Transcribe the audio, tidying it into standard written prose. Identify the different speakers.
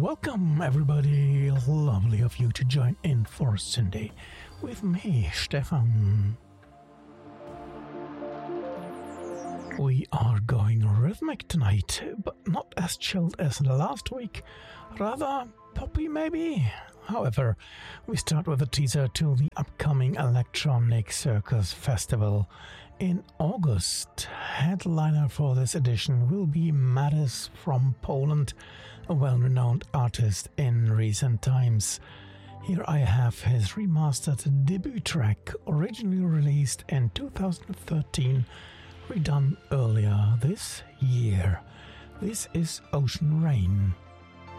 Speaker 1: Welcome, everybody. Lovely of you to join in for Sunday with me, Stefan. We are going rhythmic tonight, but not as chilled as last week. Rather poppy, maybe. However, we start with a teaser to the upcoming Electronic Circus Festival in August. Headliner for this edition will be Mattis from Poland, a well-renowned artist in recent times. Here I have his remastered debut track, originally released in 2013, redone earlier this year. This is Ocean Rain.